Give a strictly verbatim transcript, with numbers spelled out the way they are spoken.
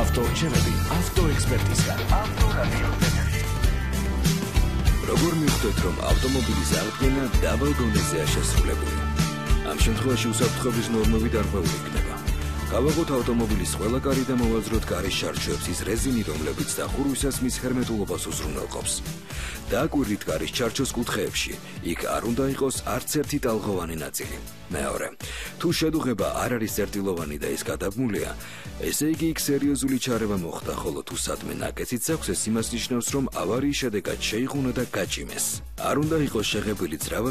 ავტორჩევები ავტოექსპერტისგან. ავტორადიო. როგორ მივხვდეთ, რომ ავტომობილის აღდგენა დაბალ დონეზეა შესრულებული? ამ შემთხვევაში უსაფრთხოების ნორმები დარღვეული იქნება. გავაგოთ ავტომობილის ყველა კარი და მოვაძროთ გარის შარჩოებს ის რეზინი, რომლებიც დახურვისას მის ჰერმეტულობას უზრუნველყოფს. დააკვირდით გარის ჩარჩოს კუთხეებში, იქ არ უნდა იყოს არც ერთი ტალღოვანი ნაწილი. მეორე, თუ შედუღება არ არის წერტილოვანი და ის გადაბმულია, ესე იგი იქ სერიოზული ჩარევა მოხდა, ხოლო თუ სადმე ნაკეციც აქვს, ეს იმას ნიშნავს, რომ ავარიის შედეგად შეიღუნა და გაჭიმეს. არ უნდა იყოს შეღებილი ძრავა